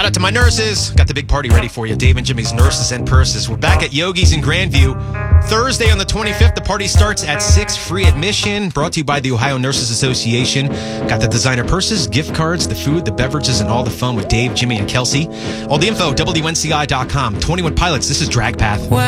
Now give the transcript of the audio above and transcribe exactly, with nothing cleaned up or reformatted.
out to my nurses. Got the big party ready for you. Dave and Jimmy's Nurses and Purses. We're back at Yogi's in Grandview. Thursday on the twenty-fifth, the party starts at six, free admission. Brought to you by the Ohio Nurses Association. Got the designer purses, gift cards, the food, the beverages, and all the fun with Dave, Jimmy, and Kelsey. All the info, W N C I dot com. twenty-one Pilots, this is Drag Path.